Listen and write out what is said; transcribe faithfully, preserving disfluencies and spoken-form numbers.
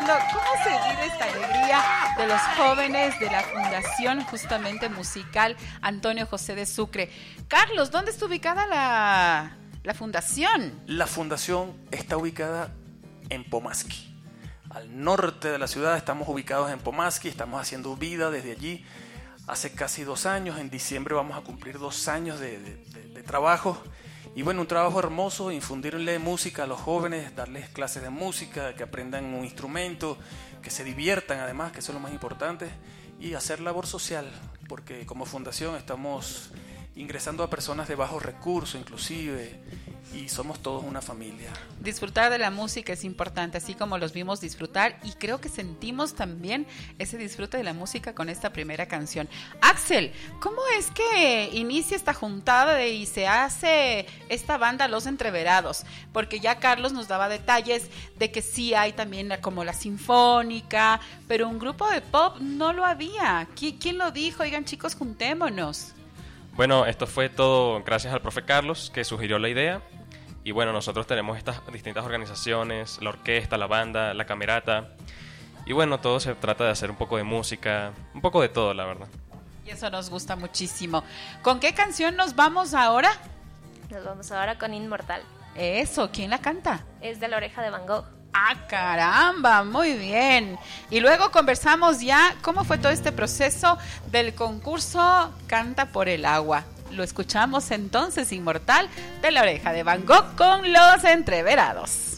preguntando cómo se vive esta alegría de los jóvenes de la Fundación justamente musical Antonio José de Sucre. Carlos, ¿dónde está ubicada la, la fundación? La fundación está ubicada en Pomasqui. Al norte de la ciudad estamos ubicados en Pomasqui, estamos haciendo vida desde allí hace casi dos años. En diciembre vamos a cumplir dos años de, de, de, de trabajo. Y bueno, un trabajo hermoso, infundirle música a los jóvenes, darles clases de música, que aprendan un instrumento, que se diviertan además, que eso es lo más importante, y hacer labor social, porque como fundación estamos ingresando a personas de bajos recursos inclusive, y somos todos una familia. Disfrutar de la música es importante, así como los vimos disfrutar, y creo que sentimos también ese disfrute de la música con esta primera canción. Axel, ¿cómo es que inicia esta juntada de, y se hace esta banda Los Entreverados? Porque ya Carlos nos daba detalles de que sí hay también como la sinfónica, pero un grupo de pop no lo había. ¿Quién lo dijo? Oigan, chicos, juntémonos. Bueno, esto fue todo gracias al profe Carlos, que sugirió la idea. Y bueno, nosotros tenemos estas distintas organizaciones, la orquesta, la banda, la camerata. Y bueno, todo se trata de hacer un poco de música, un poco de todo, la verdad. Y eso nos gusta muchísimo. ¿Con qué canción nos vamos ahora? Nos vamos ahora con Inmortal. Eso, ¿quién la canta? Es de La Oreja de Van Gogh. ¡Ah, caramba! Muy bien. Y luego conversamos ya cómo fue todo este proceso del concurso Canta por el Agua. Lo escuchamos entonces, Inmortal, de La Oreja de Van Gogh con Los Entreverados.